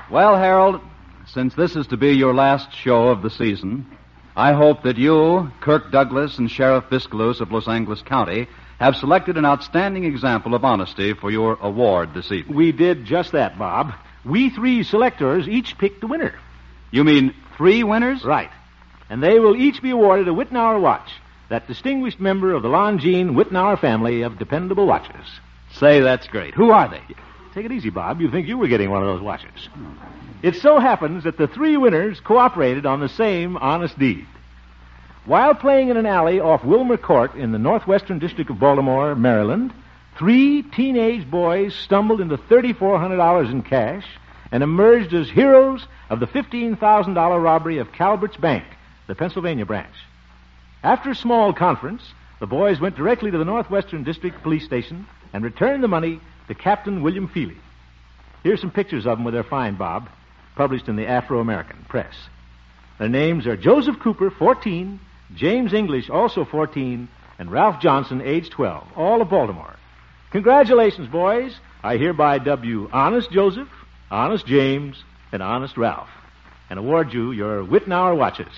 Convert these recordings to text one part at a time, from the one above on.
Well, Harold, since this is to be your last show of the season, I hope that you, Kirk Douglas, and Sheriff Biscaluse of Los Angeles County have selected an outstanding example of honesty for your award this evening. We did just that, Bob. We 3 selectors each picked the winner. You mean 3 winners? Right. And they will each be awarded a Wittenauer watch, that distinguished member of the Longines Wittenauer family of dependable watches. Say, that's great. Who are they? Take it easy, Bob. You think you were getting one of those watches. It so happens that the 3 winners cooperated on the same honest deed. While playing in an alley off Wilmer Court in the northwestern district of Baltimore, Maryland, 3 teenage boys stumbled into $3,400 in cash and emerged as heroes of the $15,000 robbery of Calvert's Bank, the Pennsylvania branch. After a small conference, the boys went directly to the Northwestern District Police Station and returned the money to Captain William Feely. Here's some pictures of them with their find, Bob, published in the Afro-American Press. Their names are Joseph Cooper, 14, James English, also 14, and Ralph Johnson, age 12, all of Baltimore. Congratulations, boys. I hereby dub you Honest Joseph, Honest James, and Honest Ralph, and award you your Wittenauer watches.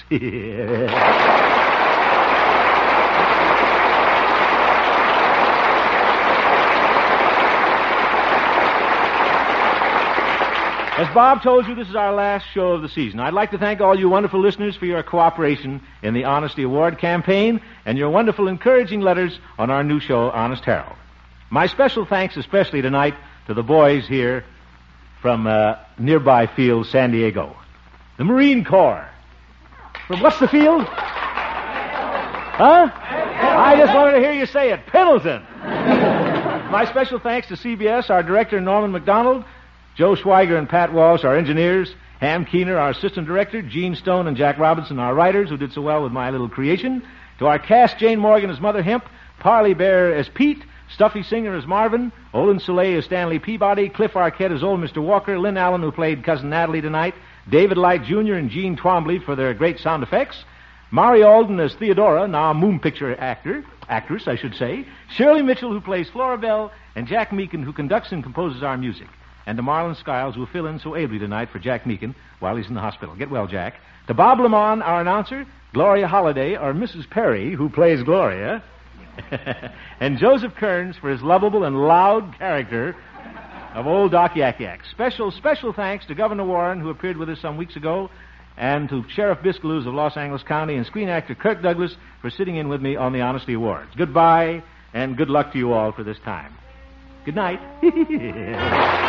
As Bob told you, this is our last show of the season. I'd like to thank all you wonderful listeners for your cooperation in the Honesty Award campaign and your wonderful encouraging letters on our new show, Honest Harold. My special thanks especially tonight to the boys here from nearby field, San Diego. The Marine Corps. From what's the field? Huh? I just wanted to hear you say it. Pendleton. My special thanks to CBS, our director, Norman McDonald, Joe Schweiger and Pat Walsh, our engineers, Ham Keener, our assistant director, Gene Stone and Jack Robinson, our writers, who did so well with my little creation, to our cast, Jane Morgan as Mother Hemp, Parley Bear as Pete, Stuffy Singer as Marvin, Olin Soleil as Stanley Peabody, Cliff Arquette as old Mr. Walker, Lynn Allen, who played Cousin Natalie tonight, David Light Jr. and Gene Twombly for their great sound effects, Mari Alden as Theodora, now a moon picture actress, I should say, Shirley Mitchell, who plays Florabelle, and Jack Meakin, who conducts and composes our music. And to Marlon Skiles, who will fill in so ably tonight for Jack Meakin while he's in the hospital. Get well, Jack. To Bob Lamont, our announcer, Gloria Holliday, or Mrs. Perry, who plays Gloria, and Joseph Kearns for his lovable and loud character of old Doc Yak Yak. Special thanks to Governor Warren, who appeared with us some weeks ago, and to Sheriff Biscaluse of Los Angeles County and screen actor Kirk Douglas for sitting in with me on the Honesty Awards. Goodbye, and good luck to you all for this time. Good night.